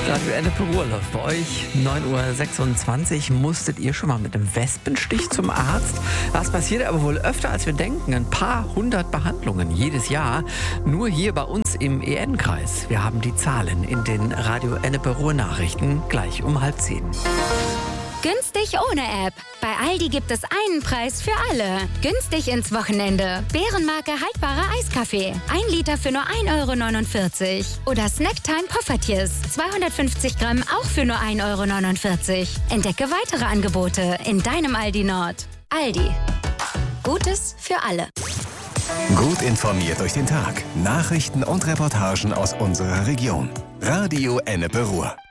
Radio Ennepe Ruhr läuft bei euch. 9:26 Uhr. Musstet ihr schon mal mit einem Wespenstich zum Arzt? Das passiert aber wohl öfter, als wir denken. Ein paar hundert Behandlungen jedes Jahr. Nur hier bei uns im EN-Kreis. Wir haben die Zahlen in den Radio Ennepe Ruhr Nachrichten gleich um 9:30. Günstig ohne App. Bei Aldi gibt es einen Preis für alle. Günstig ins Wochenende. Bärenmarke haltbarer Eiskaffee. 1 Liter für nur 1,49 €. Oder Snacktime Poffertjes. 250 Gramm auch für nur 1,49 €. Entdecke weitere Angebote in deinem Aldi Nord. Aldi. Gutes für alle. Gut informiert durch den Tag. Nachrichten und Reportagen aus unserer Region. Radio Ennepe Ruhr.